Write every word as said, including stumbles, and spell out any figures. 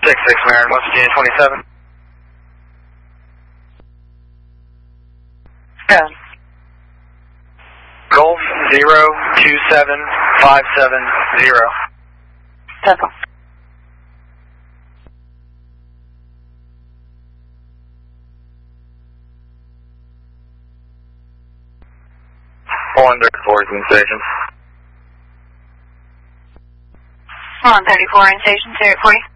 six six Marin, West Virginia twenty-seven. Yeah. Golf zero two seven five seven zero. Temple. one thirty-four is in station. one thirty-four in station, zero forty.